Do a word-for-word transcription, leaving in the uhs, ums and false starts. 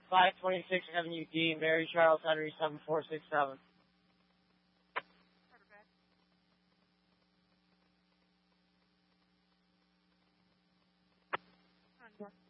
five twenty-six Avenue D, Mary Charles Henry seven four six seven. Yeah.